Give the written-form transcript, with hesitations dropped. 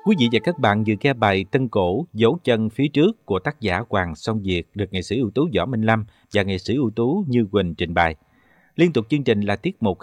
Quý vị và các bạn vừa nghe bài Tân Cổ Dấu chân phía trước của tác giả Hoàng Song Việt được nghệ sĩ ưu tú Võ Minh Lâm và nghệ sĩ ưu tú Như Quỳnh trình bày. Liên tục chương trình là tiết mục